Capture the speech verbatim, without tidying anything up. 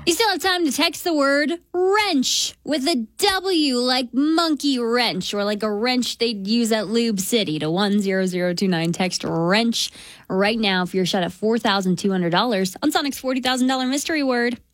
You still have time to text the word wrench with a W like monkey wrench or like a wrench they'd use at Lube City to one zero zero two nine. Text wrench right now if you're shot at four thousand two hundred dollars on Sonic's forty thousand dollars mystery word.